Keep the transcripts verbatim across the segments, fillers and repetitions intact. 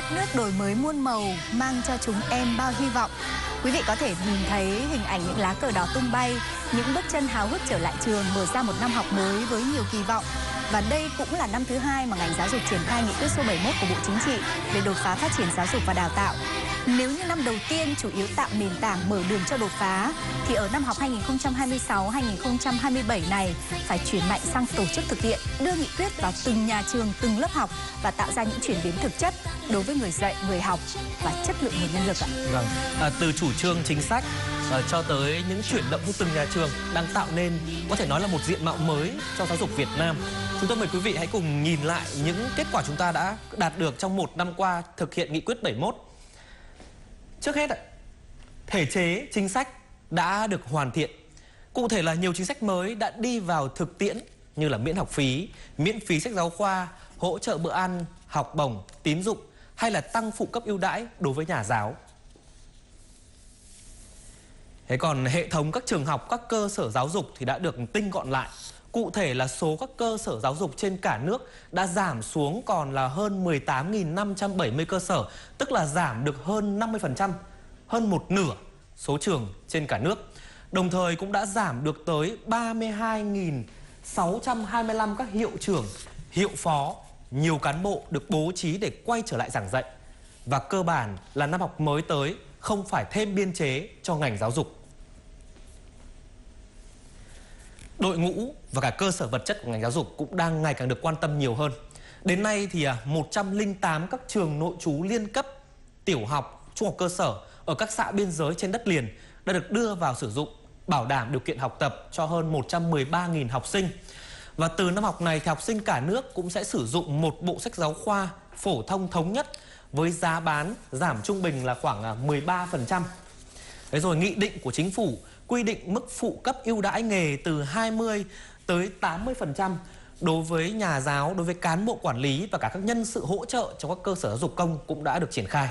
đất nước đổi mới muôn màu mang cho chúng em bao hy vọng. Quý vị có thể nhìn thấy hình ảnh những lá cờ đỏ tung bay, những bước chân háo hức trở lại trường, mở ra một năm học mới với nhiều kỳ vọng. Và đây cũng là năm thứ hai mà ngành giáo dục triển khai nghị quyết số bảy mươi mốt của Bộ Chính trị về đột phá phát triển giáo dục và đào tạo. Nếu như năm đầu tiên chủ yếu tạo nền tảng mở đường cho đột phá, thì ở năm học hai nghìn không trăm hai mươi sáu hai nghìn không trăm hai mươi bảy này phải chuyển mạnh sang tổ chức thực hiện, đưa nghị quyết vào từng nhà trường, từng lớp học và tạo ra những chuyển biến thực chất đối với người dạy, người học và chất lượng nguồn nhân lực ạ. Vâng, à, từ chủ trương chính sách à, cho tới những chuyển động của từng nhà trường đang tạo nên có thể nói là một diện mạo mới cho giáo dục Việt Nam. Chúng tôi mời quý vị hãy cùng nhìn lại những kết quả chúng ta đã đạt được trong một năm qua thực hiện nghị quyết bảy mươi mốt. Trước hết, thể chế chính sách đã được hoàn thiện. Cụ thể là nhiều chính sách mới đã đi vào thực tiễn như là miễn học phí, miễn phí sách giáo khoa, hỗ trợ bữa ăn, học bổng, tín dụng hay là tăng phụ cấp ưu đãi đối với nhà giáo. Thế còn hệ thống các trường học, các cơ sở giáo dục thì đã được tinh gọn lại. Cụ thể là số các cơ sở giáo dục trên cả nước đã giảm xuống còn là hơn mười tám nghìn năm trăm bảy mươi cơ sở, tức là giảm được hơn năm mươi phần trăm, hơn một nửa số trường trên cả nước. Đồng thời cũng đã giảm được tới ba mươi hai nghìn sáu trăm hai mươi lăm các hiệu trưởng, hiệu phó, nhiều cán bộ được bố trí để quay trở lại giảng dạy. Và cơ bản là năm học mới tới không phải thêm biên chế cho ngành giáo dục. Đội ngũ và cả cơ sở vật chất của ngành giáo dục cũng đang ngày càng được quan tâm nhiều hơn. Đến nay thì một trăm lẻ tám các trường nội trú liên cấp, tiểu học, trung học cơ sở ở các xã biên giới trên đất liền đã được đưa vào sử dụng, bảo đảm điều kiện học tập cho hơn một trăm mười ba nghìn học sinh. Và từ năm học này thì học sinh cả nước cũng sẽ sử dụng một bộ sách giáo khoa phổ thông thống nhất với giá bán giảm trung bình là khoảng mười ba phần trăm. Thế rồi nghị định của chính phủ quy định mức phụ cấp ưu đãi nghề từ hai mươi tới tám mươi phần trăm đối với nhà giáo, đối với cán bộ quản lý và cả các nhân sự hỗ trợ trong các cơ sở giáo dục công cũng đã được triển khai.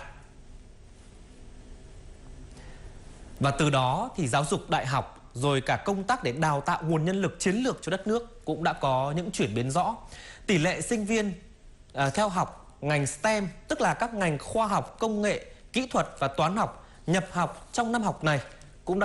Và từ đó thì giáo dục đại học rồi cả công tác để đào tạo nguồn nhân lực chiến lược cho đất nước cũng đã có những chuyển biến rõ. Tỷ lệ sinh viên à, theo học ngành STEM, tức là các ngành khoa học, công nghệ, kỹ thuật và toán học nhập học trong năm học này